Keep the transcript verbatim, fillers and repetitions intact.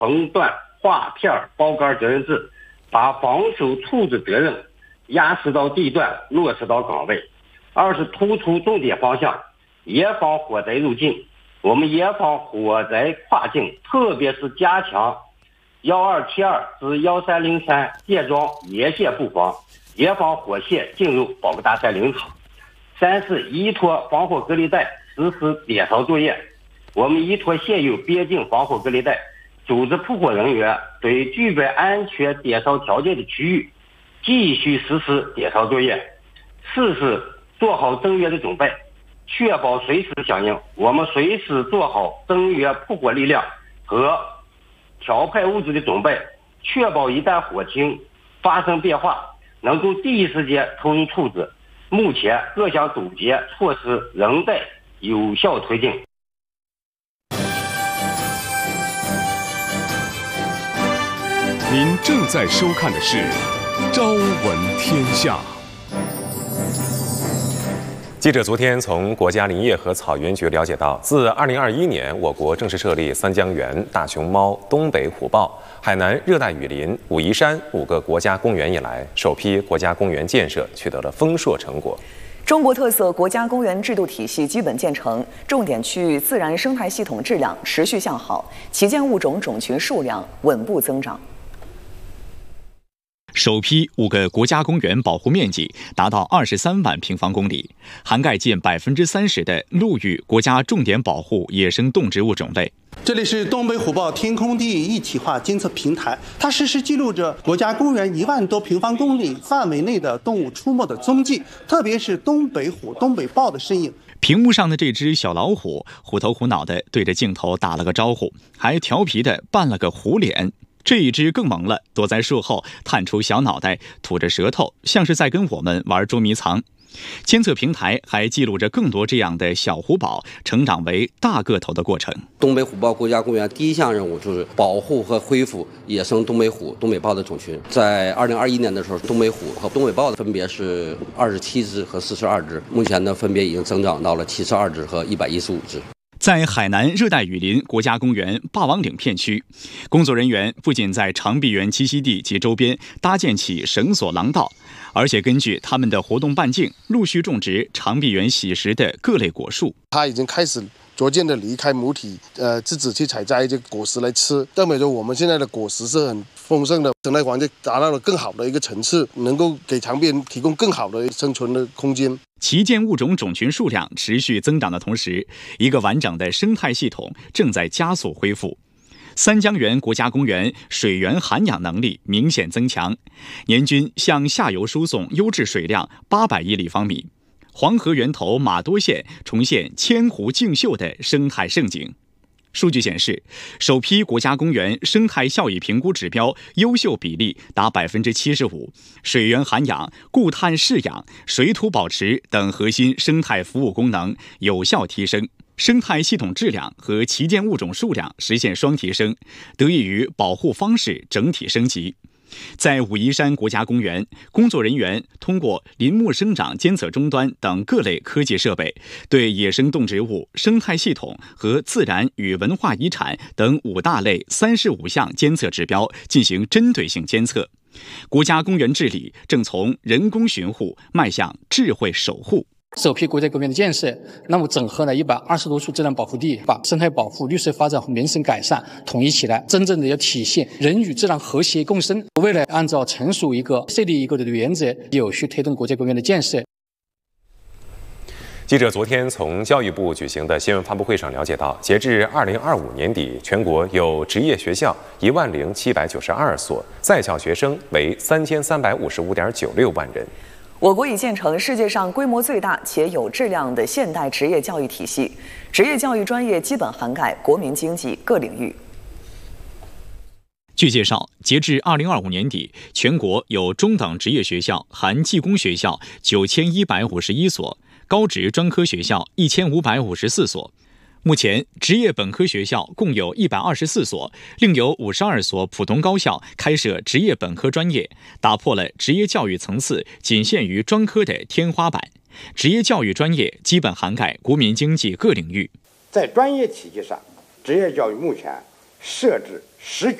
横断划片包干责任制，把防守处置责任压实到地段，落实到岗位。二是突出重点方向，严防火灾入境。我们严防火灾跨境，特别是加强一二七二至一三零三电桩沿线布防，严防火线进入保护大山林场。三是依托防火隔离带实施点烧作业。我们依托现有边境防火隔离带，组织扑火人员对具备安全点烧条件的区域继续实施点烧作业。四是做好增援的准备，确保随时响应。我们随时做好增援扑火力量和调派物资的准备，确保一旦火情发生变化，能够第一时间投入处置。目前各项堵截措施仍在有效推进。 您正在收看的是《朝闻天下》。 记者昨天从国家林业和草原局了解到，自二零二一年我国正式设立三江源、大熊猫、东北虎豹、海南热带雨林、武夷山五个国家公园以来，首批国家公园建设取得了丰硕成果。 中国特色国家公园制度体系基本建成，重点区域自然生态系统质量持续向好，旗舰物种种群数量稳步增长。 首批五个国家公园保护面积达到二十三万平方公里，涵盖近百分之三十的陆域国家重点保护野生动植物种类。 这里是东北虎豹天空地一体化监测平台，它实时记录着国家公园一万多平方公里范围内的动物出没的踪迹，特别是东北虎、东北豹的身影。 屏幕上的这只小老虎，虎头虎脑的对着镜头打了个招呼，还调皮的扮了个虎脸。这一只更萌了，躲在树后探出小脑袋，吐着舌头，像是在跟我们玩捉迷藏。监测平台还记录着更多这样的小虎宝成长为大个头的过程。 东北虎豹国家公园第一项任务就是保护和恢复野生东北虎、东北豹的种群。在二零二一年的时候，东北虎和东北豹的分别是二十七只和四十二只，目前呢分别已经增长到了七十二只和一百一十五只。 在海南热带雨林国家公园霸王岭片区，工作人员不仅在长臂猿栖息地及周边搭建起绳索廊道，而且根据他们的活动半径，陆续种植长臂猿喜食的各类果树。 它已经开始逐渐的离开母体，呃，自己去采摘这果实来吃。证明着我们现在的果实是很丰盛的，生态环境达到了更好的一个层次，能够给长臂猿提供更好的生存的空间。 旗舰物种种群数量持续增长的同时，一个完整的生态系统正在加速恢复。三江源国家公园水源涵养能力明显增强，年均向下游输送优质水量八百亿立方米。黄河源头马多县重现千湖竞秀的生态盛景。数据显示，首批国家公园生态效益评估指标优秀比例达百分之七十五，水源涵养、固碳饲养、水土保持等核心生态服务功能有效提升，生态系统质量和旗舰物种数量实现双提升，得益于保护方式整体升级。在武夷山国家公园，工作人员通过林木生长监测终端等各类科技设备，对野生动植物、生态系统和自然与文化遗产等五大类三十五项监测指标进行针对性监测。国家公园治理正从人工巡护迈向智慧守护。 首批国家公园的建设，那么整合了一百二十多处自然保护地，把生态保护、绿色发展和民生改善统一起来，真正的要体现人与自然和谐共生。为了按照成熟一个、设立一个的原则，有序推动国家公园的建设。 记者昨天从教育部举行的新闻发布会上了解到，截至二零二五年底，全国有职业学校一万零七百九十二所，在校学生为三千三百五十五点九六万人。 我国已建成世界上规模最大且有质量的现代职业教育体系，职业教育专业基本涵盖国民经济各领域。 据介绍，截至二零二五年底，全国有中等职业学校含技工学校九千一百五十一所，高职专科学校一千五百五十四所。目前，职业本科学校共有一百二十四所，另有五十二所普通高校开设职业本科专业，打破了职业教育层次仅限于专科的天花板。职业教育专业基本涵盖国民经济各领域。 在专业体系上，职业教育目前设置十